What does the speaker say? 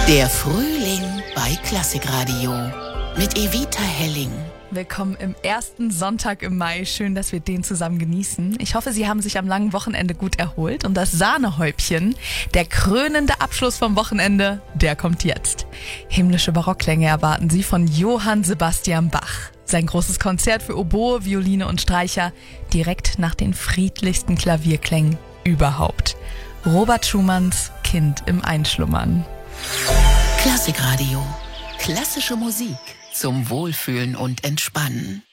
Der Frühling bei Klassikradio mit Evita Helling. Willkommen im ersten Sonntag im Mai. Schön, dass wir den zusammen genießen. Ich hoffe, Sie haben sich am langen Wochenende gut erholt. Und das Sahnehäubchen, der krönende Abschluss vom Wochenende, der kommt jetzt. Himmlische Barockklänge erwarten Sie von Johann Sebastian Bach. Sein großes Konzert für Oboe, Violine und Streicher direkt nach den friedlichsten Klavierklängen überhaupt. Robert Schumanns Kind im Einschlummern. Klassikradio. Klassische Musik zum Wohlfühlen und Entspannen.